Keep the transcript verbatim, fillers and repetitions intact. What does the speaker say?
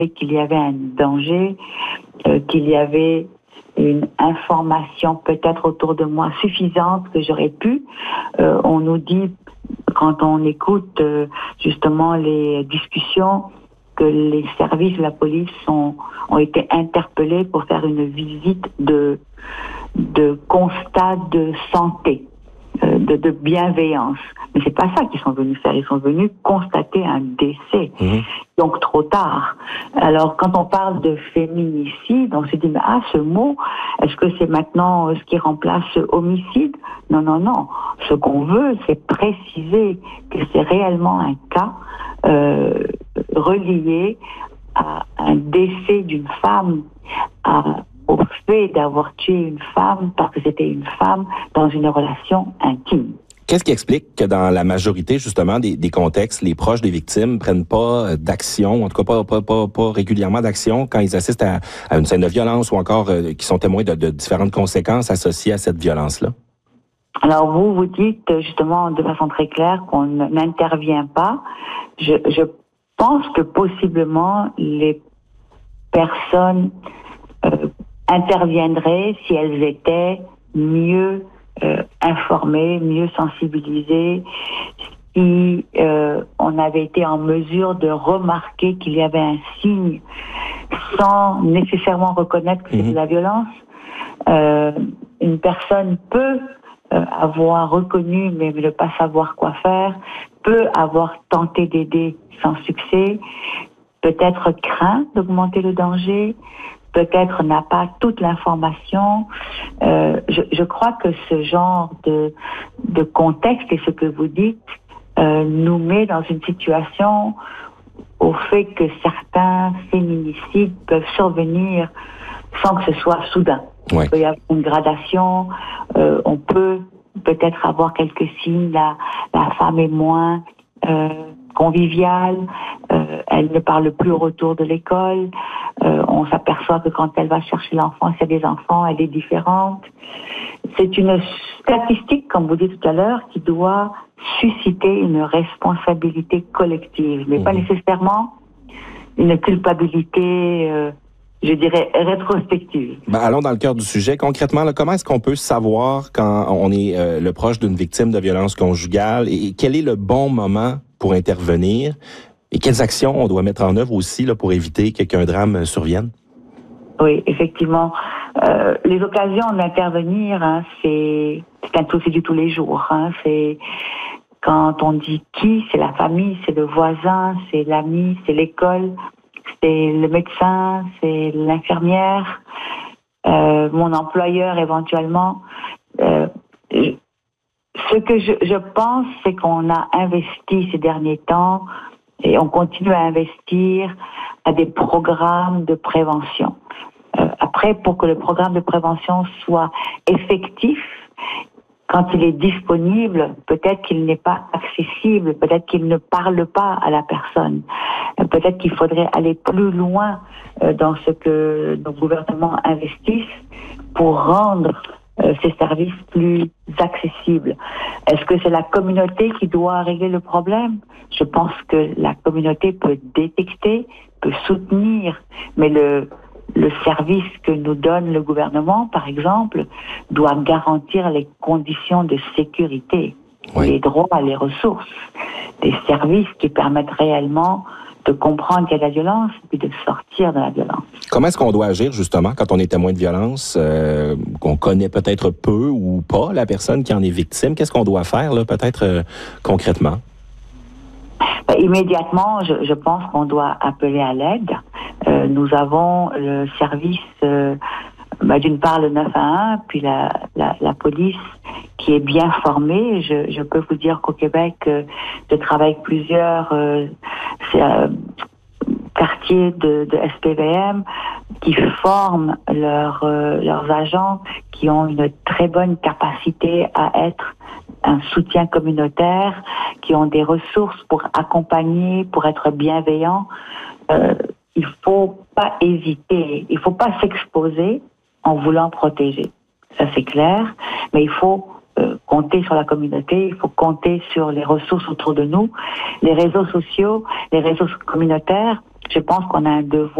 qu'il y avait un danger, euh, qu'il y avait une information peut-être autour de moi suffisante que j'aurais pu. Euh, on nous dit, quand on écoute euh, justement les discussions, que les services de la police ont, ont été interpellés pour faire une visite de, de constat de santé, euh, de, de bienveillance. Mais c'est pas ça qu'ils sont venus faire. Ils sont venus constater un décès. Mmh. Donc trop tard. Alors quand on parle de féminicide, on se dit mais ah ce mot, est-ce que c'est maintenant ce qui remplace homicide? Non non non. Ce qu'on veut, c'est préciser que c'est réellement un cas euh, relié à un décès d'une femme, à, au fait d'avoir tué une femme parce que c'était une femme dans une relation intime. Qu'est-ce qui explique que dans la majorité, justement, des, des contextes, les proches des victimes prennent pas d'action, en tout cas pas, pas, pas, pas régulièrement d'action quand ils assistent à, à une scène de violence ou encore euh, qui sont témoins de, de différentes conséquences associées à cette violence-là? Alors vous, vous dites justement de façon très claire qu'on n'intervient pas. Je, je pense que possiblement les personnes euh, interviendraient si elles étaient mieux Euh, informés, mieux sensibilisés, si euh, on avait été en mesure de remarquer qu'il y avait un signe sans nécessairement reconnaître que c'est de la violence. Euh, une personne peut euh, avoir reconnu mais ne pas savoir quoi faire, peut avoir tenté d'aider sans succès, peut-être craint d'augmenter le danger, peut-être n'a pas toute l'information. Euh, je, je crois que ce genre de, de contexte et ce que vous dites euh, nous met dans une situation au fait que certains féminicides peuvent survenir sans que ce soit soudain. Ouais. Il peut y avoir une gradation, euh, on peut peut-être avoir quelques signes, la, la femme est moins euh, conviviale, euh, elle ne parle plus au retour de l'école, euh, on s'aperçoit que quand elle va chercher l'enfant, s'il y a des enfants, elle est différente. C'est une statistique, comme vous dites tout à l'heure, qui doit susciter une responsabilité collective, mais mmh. pas nécessairement une culpabilité, euh, je dirais, rétrospective. Ben, allons dans le cœur du sujet. Concrètement, là, comment est-ce qu'on peut savoir quand on est euh, le proche d'une victime de violence conjugale et quel est le bon moment pour intervenir et quelles actions on doit mettre en œuvre aussi là, pour éviter qu'un drame survienne? Oui, effectivement. Euh, les occasions d'intervenir, hein, c'est, c'est un souci de tous les jours. Hein, c'est quand on dit qui, c'est la famille, c'est le voisin, c'est l'ami, c'est l'école, c'est le médecin, c'est l'infirmière, euh, mon employeur éventuellement. Euh, ce que je, je pense, c'est qu'on a investi ces derniers temps et on continue à investir à des programmes de prévention. Euh, après, pour que le programme de prévention soit effectif, quand il est disponible, peut-être qu'il n'est pas accessible, peut-être qu'il ne parle pas à la personne. Euh, peut-être qu'il faudrait aller plus loin euh, dans ce que nos gouvernements investissent pour rendre euh, ces services plus accessibles. Est-ce que c'est la communauté qui doit régler le problème? Je pense que la communauté peut détecter, peut soutenir, mais le Le service que nous donne le gouvernement, par exemple, doit garantir les conditions de sécurité, oui. les droits, les ressources, des services qui permettent réellement de comprendre qu'il y a de la violence et de sortir de la violence. Comment est-ce qu'on doit agir, justement, quand on est témoin de violence, euh, qu'on connaît peut-être peu ou pas la personne qui en est victime? Qu'est-ce qu'on doit faire, là, peut-être euh, concrètement? Ben, immédiatement, je, je pense qu'on doit appeler à l'aide. Euh, nous avons le service, euh, bah, d'une part le neuf un un, puis la, la, la police qui est bien formée. Je, je peux vous dire qu'au Québec, euh, je travaille avec plusieurs euh, euh, quartiers de, de S P V M qui forment leurs, euh, leurs agents, qui ont une très bonne capacité à être un soutien communautaire, qui ont des ressources pour accompagner, pour être bienveillants. Euh, il faut pas hésiter, il faut pas s'exposer en voulant protéger. Ça c'est clair, mais il faut euh, compter sur la communauté, il faut compter sur les ressources autour de nous, les réseaux sociaux, les réseaux communautaires. Je pense qu'on a un devoir